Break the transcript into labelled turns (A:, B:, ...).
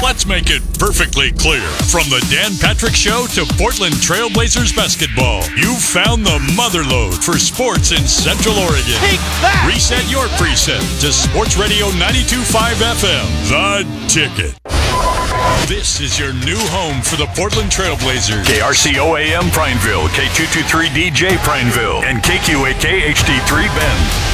A: Let's make it perfectly clear. From the Dan Patrick Show to Portland Trailblazers basketball, you've found the motherlode for sports in Central Oregon.
B: Take that!
A: Reset your preset to Sports Radio 92.5 FM, The Ticket. This is your new home for the Portland Trailblazers.
C: KRCO AM Prineville, K223DJ Prineville, and KQAK HD3 Bend.